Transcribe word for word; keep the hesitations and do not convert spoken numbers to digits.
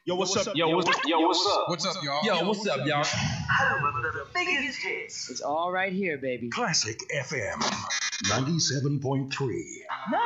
Yo, what's up? Yo, what's Yo, what's up? What's up, y'all? Yo, what's up, y'all? Home of the biggest hits. It's all right here, baby. Classic F M ninety-seven point three.